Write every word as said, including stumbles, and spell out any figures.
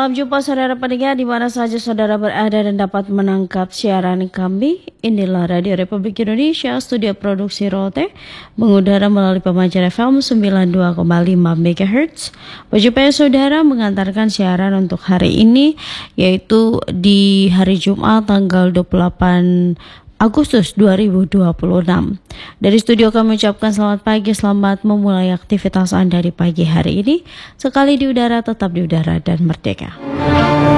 Selamat jumpa saudara pendengar di mana saja saudara berada dan dapat menangkap siaran kami. Inilah Radio Republik Indonesia, studio produksi Rote, mengudara melalui pemancar F M sembilan puluh dua koma lima megahertz. Berjumpa saudara mengantarkan siaran untuk hari ini, yaitu di hari Jumat tanggal dua puluh delapan Agustus dua ribu dua puluh enam. Dari studio kami ucapkan selamat pagi, selamat memulai aktivitas Anda di pagi hari ini. Sekali di udara, tetap di udara dan merdeka.